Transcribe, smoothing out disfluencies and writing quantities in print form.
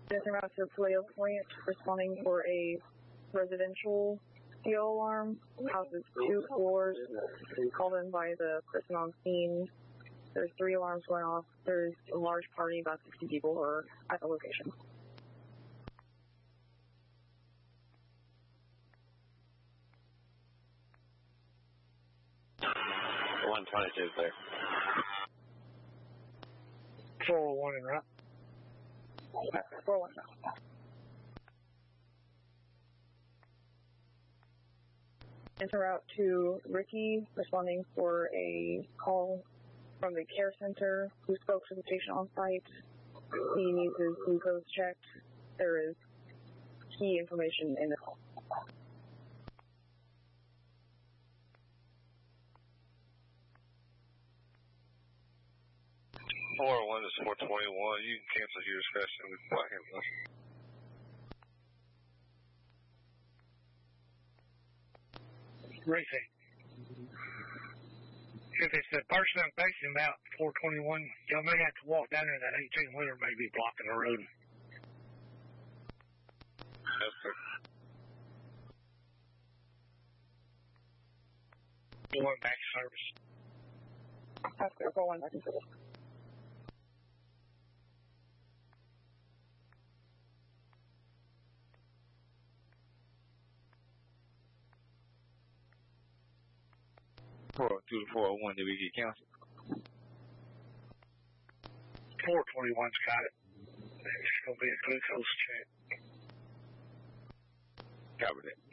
Center out to Paleo Point, responding for a residential CO alarm. House is 2 floors. Called in by the person on scene. There's 3 alarms going off. There's a large party, about 60 people are at the location. 122 is there. 401 en route. 401. Enter out to Ricky, responding for a call from the care center who spoke to the patient on site. He needs his glucose checked. There is key information in the call. 401 is 421. You can cancel your discussion with Black Ambulance. Racy. If it's a person I'm facing about 421, y'all may have to walk down there. That 18-wheeler may be blocking the road. Yes, sir. Going back to service. That's good. 401 back in service. To the 401, did we get canceled? 421's got it. It's going to be a glucose check. Covered it.